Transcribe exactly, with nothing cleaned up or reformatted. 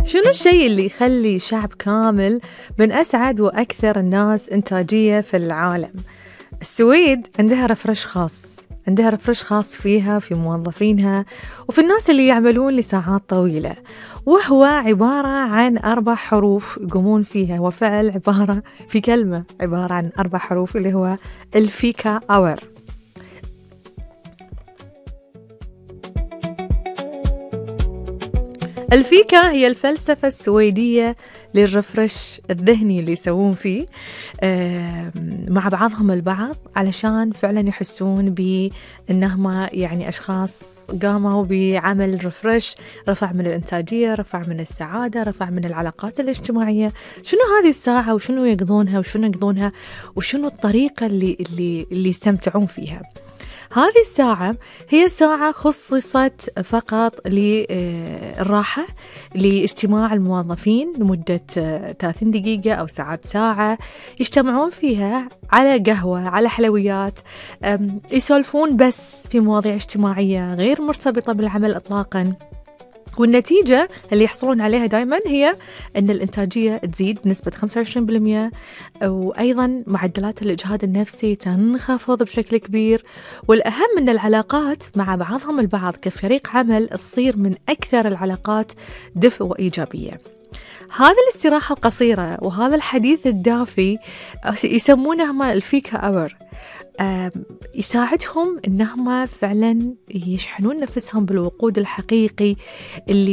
شنو الشيء اللي يخلي شعب كامل من أسعد وأكثر الناس إنتاجية في العالم؟ السويد عندها رفرش خاص، عندها رفرش خاص فيها، في موظفينها وفي الناس اللي يعملون لساعات طويلة، وهو عبارة عن أربع حروف يقومون فيها، وفعل عبارة في كلمة عبارة عن أربع حروف اللي هو الفيكا أور. الفيكا هي الفلسفة السويدية للرفرش الذهني اللي يسوون فيه مع بعضهم البعض، علشان فعلا يحسون بأنهم يعني أشخاص قاموا بعمل رفرش، رفع من الإنتاجية، رفع من السعادة، رفع من العلاقات الاجتماعية. شنو هذه الساعة وشنو يقضونها وشنو يقضونها وشنو الطريقة اللي, اللي, اللي يستمتعون فيها؟ هذه الساعة هي ساعة خصصت فقط للراحة، لاجتماع الموظفين لمدة ثلاثين دقيقة أو ساعات ساعة، يجتمعون فيها على قهوة، على حلويات، يسولفون بس في مواضيع اجتماعية غير مرتبطة بالعمل إطلاقاً. والنتيجة اللي يحصلون عليها دائما هي أن الإنتاجية تزيد بنسبة خمسة وعشرين بالمئة، وأيضا معدلات الإجهاد النفسي تنخفض بشكل كبير، والأهم أن العلاقات مع بعضهم البعض كفريق عمل تصير من أكثر العلاقات دفء وإيجابية. هذه الاستراحة القصيرة وهذا الحديث الدافي يسمونهم الفيكا أور، يساعدهم أنهم فعلا يشحنون نفسهم بالوقود الحقيقي اللي